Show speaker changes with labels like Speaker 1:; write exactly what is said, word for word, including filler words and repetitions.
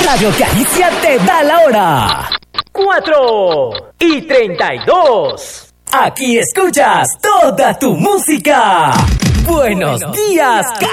Speaker 1: Radio Caricia te da la hora.
Speaker 2: Cuatro y treinta y dos.
Speaker 1: Aquí escuchas toda tu música. Buenos, Buenos días, días.